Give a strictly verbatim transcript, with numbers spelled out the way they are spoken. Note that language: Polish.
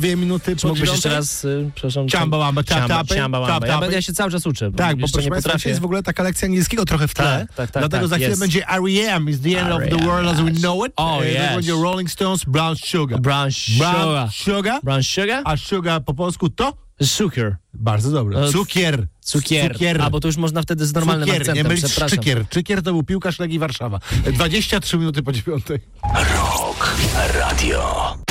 Dwie minuty Czy po mógłbyś jeszcze dziewiątej? raz, y, przepraszam... Ciamba wamba, tap ciamba, tapy, ciamba wamba. tap Ja, tapy. będę- ja się cały czas uczę, bo Tak, bo jeszcze proszę nie Państwa, potrafię. jest w ogóle taka lekcja angielskiego trochę w tle. Tak, tak, tak, Dlatego tak, za chwilę jest. będzie R E M, is the end of the R E M, world as we know it. Oh, E, yes. To będzie Rolling Stones, Brown Sugar. Brown Brown sugar. Sugar. Brown sugar? A sugar po polsku to? Sugar. Bardzo dobre. E, Cukier. Cukier. Cukier. A, bo to już można wtedy z normalnym Cukier, akcentem, nie mylić z przepraszam. Czykier. Czykier to był piłkarz Legii Warszawa. dwadzieścia trzy minuty po dziewiątej. Rock Radio.